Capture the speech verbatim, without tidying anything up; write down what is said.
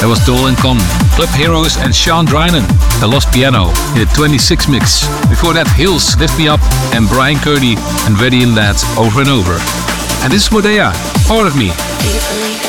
That was Dolan Con, Club Heroes and Sean Drynan, The Lost Piano, in the twenty-six mix. Before that, Hills, Lift Me Up, and Brian Kearney and Ready in That, Over and Over. And this is Modea, Part of Me.